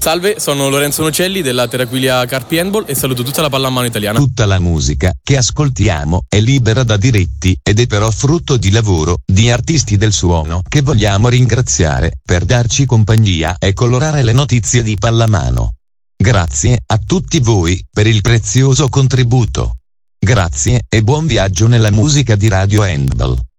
Salve, sono Lorenzo Nocelli della Terraquilia Carpi Handball e saluto tutta la pallamano italiana. Tutta la musica che ascoltiamo è libera da diritti ed è però frutto di lavoro di artisti del suono che vogliamo ringraziare per darci compagnia e colorare le notizie di pallamano. Grazie a tutti voi per il prezioso contributo. Grazie e buon viaggio nella musica di Radio Handball.